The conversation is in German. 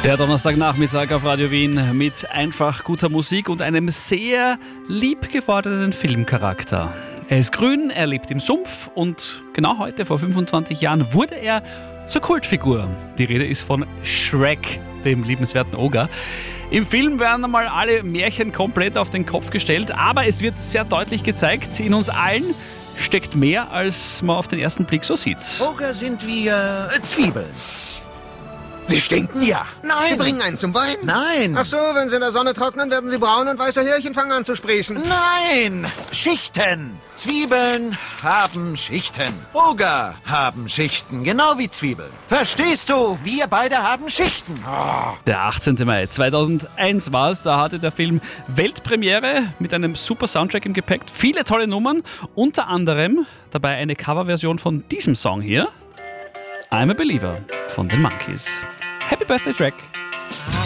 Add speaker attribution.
Speaker 1: Der Donnerstagnachmittag auf Radio Wien mit einfach guter Musik und einem sehr lieb gewordenen Filmcharakter. Er ist grün, er lebt im Sumpf und genau heute, vor 25 Jahren, wurde er zur Kultfigur. Die Rede ist von Shrek, dem liebenswerten Oger. Im Film werden einmal alle Märchen komplett auf den Kopf gestellt, aber es wird sehr deutlich gezeigt, in uns allen steckt mehr, als man auf den ersten Blick so sieht.
Speaker 2: Oger sind wie Zwiebeln.
Speaker 3: Sie stinken?
Speaker 2: Ja.
Speaker 3: Nein. Sie bringen einen zum Weinen?
Speaker 2: Nein.
Speaker 3: Ach so, wenn sie in der Sonne trocknen, werden sie braun und weiße Härchen fangen an zu sprießen.
Speaker 2: Nein. Schichten. Zwiebeln haben Schichten. Oger haben Schichten, genau wie Zwiebeln. Verstehst du? Wir beide haben Schichten. Oh.
Speaker 1: Der 18. Mai 2001 war es, da hatte der Film Weltpremiere mit einem super Soundtrack im Gepäck. Viele tolle Nummern, unter anderem dabei eine Coverversion von diesem Song hier. I'm a Believer von den Monkees. Happy Birthday, Shrek!